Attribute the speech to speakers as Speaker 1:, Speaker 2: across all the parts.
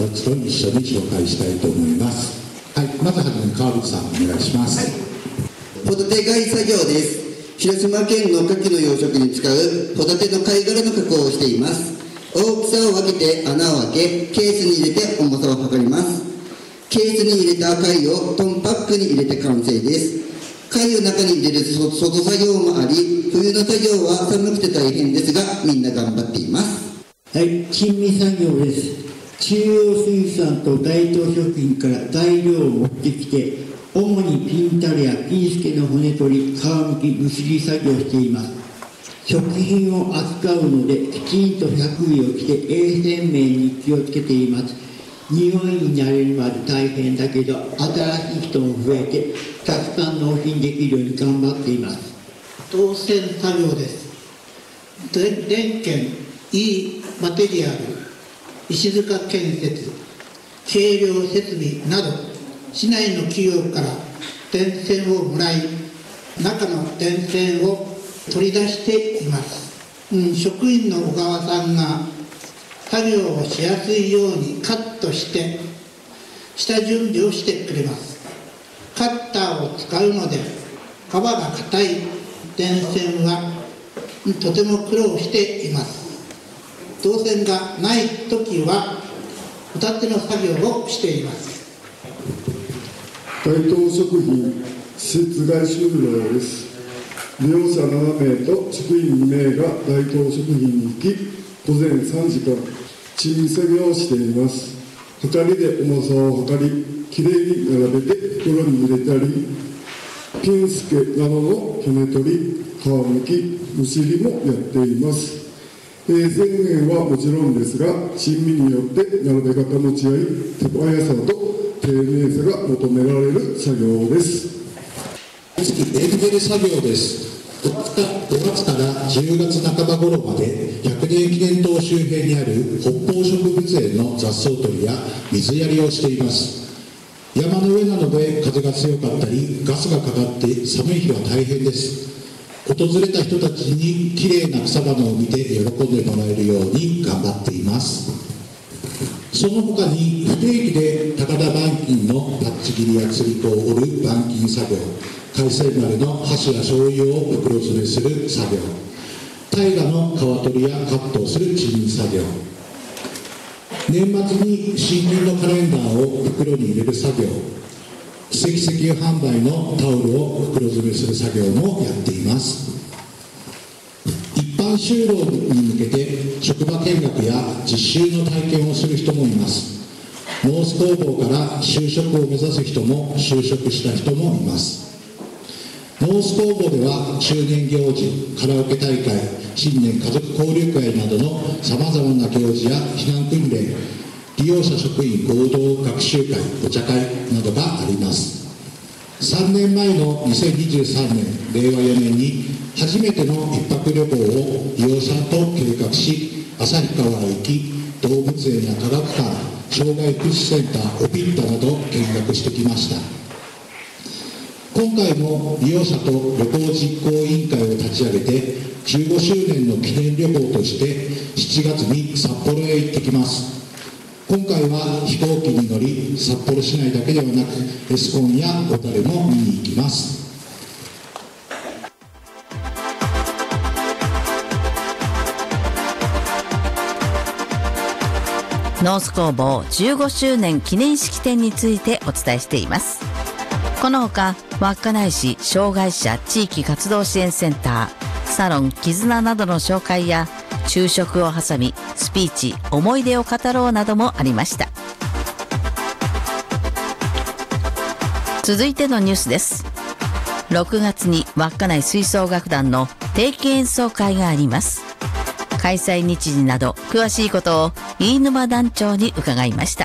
Speaker 1: ちと一緒に紹介したいと思います。はい、まずはじめに川口さんお願いします。
Speaker 2: ホタテ貝作業です。広島県の牡蠣の養殖に使うホタテの貝殻の加工をしています。大きさを分けて穴を開け、ケースに入れて重さを測ります。ケースに入れた貝をトンパックに入れて完成です。貝を中に入れる外作業もあり、冬の作業は寒くて大変ですが、みんな頑張っています。
Speaker 3: はい、珍味作業です。中央水産と大東食品から材料を持ってきて、主にピンタレやピンスケの骨取り、皮むき、むしり作業をしています。食品を扱うので、きちんと百衣を着て衛生面に気をつけています。匂いに慣れるまで大変だけど、新しい人も増えて、たくさん納品できるように頑張っています。
Speaker 4: 導線作業です。電検、E マテリアル、石塚建設、計量設備など、市内の企業から電線をもらい、中の電線を取り出しています。職員の小川さんが作業をしやすいようにカットして下準備をしてくれます。カッターを使うので皮が硬い電線はとても苦労しています。導線がないときはホタテの作業をしています。
Speaker 5: 大東食品施設外就労です。利用者7名と職員2名が大東食品に行き、午前3時から珍味作業をしています。はかりで重さを測り、きれいに並べて袋に入れたり、ピンスケなどの骨取り、皮むき、むしりもやっています。衛生面はもちろんですが、珍味によって並べ方の違い、手早さと丁寧さが求められる作業です。
Speaker 1: 次、エンゼル作業です。5月から10月半ば頃まで100年記念塔周辺にある北方植物園の雑草取りや水やりをしています。山の上なので風が強かったりガスがかかって寒い日は大変です。訪れた人たちにきれいな草花を見て喜んでもらえるように頑張っています。その他に不定期で高田板金のパッチ切りや釣り子を折る板金作業、海鮮丸の箸や醤油を袋詰めする作業、大河の皮取りやカットをする珍味作業、年末に新品のカレンダーを袋に入れる作業、奇跡石油販売のタオルを袋詰めする作業もやっています。一般就労に向けて職場見学や実習の体験をする人もいます。ノース工房から就職を目指す人も就職した人もいます。ノース工房では中年行事、カラオケ大会、新年家族交流会などのさまざまな行事や避難訓練、利用者職員合同学習会、お茶会などがあります。3年前の2023年、令和4年に初めての一泊旅行を利用者と計画し、旭川へ行き、動物園や科学館、障害福祉センター、オピッタなど見学してきました。今回も利用者と旅行実行委員会を立ち上げて、15周年の記念旅行として7月に札幌へ行ってきます。今回は飛行機に乗り、札幌市内だけではなくエスコンや小樽も見に行きます。
Speaker 6: ノース工房15周年記念式典についてお伝えしています。このほか稚内市障害者地域活動支援センター、サロン絆などの紹介や昼食を挟みスピーチ、思い出を語ろうなどもありました。続いてのニュースです。6月に稚内吹奏楽団の定期演奏会があります。開催日時など詳しいことを飯沼団長に伺いました。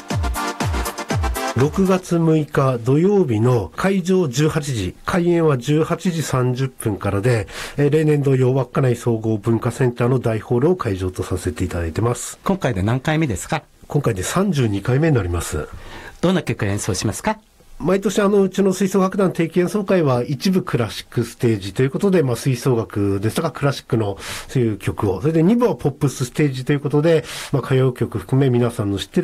Speaker 7: 6月6日土曜日の会場18時、開演は18時30分からで、例年同様稚内総合文化センターの大ホールを会場とさせていただいてます。
Speaker 8: 今回で何回目ですか？
Speaker 7: 今回で32回目になります。
Speaker 8: どんな曲を演奏しますか？
Speaker 7: 毎年うちの吹奏楽団定期演奏会は一部クラシックステージということで、吹奏楽ですとかクラシックのそういう曲を、それで2部はポップスステージということで、歌謡曲含め皆さんの知っている